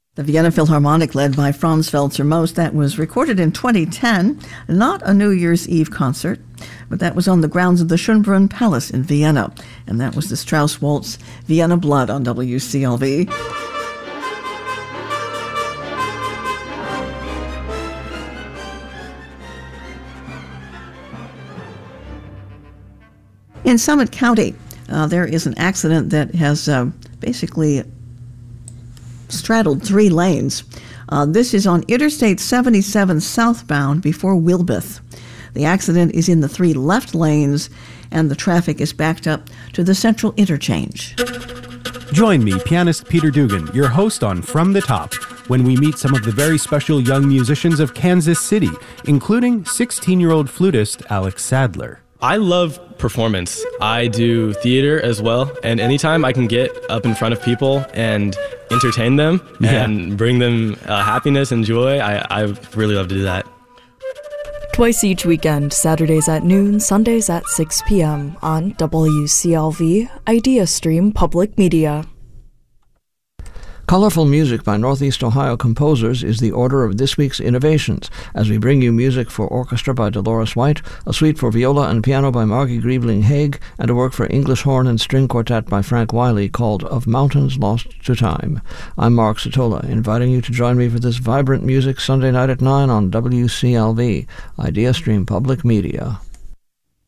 The Vienna Philharmonic, led by Franz Welser Most, that was recorded in 2010, not a New Year's Eve concert, but that was on the grounds of the Schönbrunn Palace in Vienna, and that was the Strauss Waltz, Vienna Blood on WCLV. In Summit County, there is an accident that has basically straddled 3 lanes. This is on Interstate 77 southbound before Wilbeth. The accident is in the 3 left lanes, and the traffic is backed up to the central interchange. Join me, pianist Peter Dugan, your host on From the Top, when we meet some of the very special young musicians of Kansas City, including 16-year-old flutist Alex Sadler. I love performance. I do theater as well, and anytime I can get up in front of people and entertain them and bring them happiness and joy, I really love to do that. Twice each weekend, Saturdays at noon, Sundays at 6 p.m. on WCLV, Idea Stream Public Media. Colorful music by Northeast Ohio composers is the order of this week's innovations, as we bring you music for orchestra by Dolores White, a suite for viola and piano by Margie Griebling-Haig, and a work for English horn and string quartet by Frank Wiley called Of Mountains Lost to Time. I'm Mark Satola, inviting you to join me for this vibrant music Sunday night at 9 on WCLV, Idea Stream Public Media.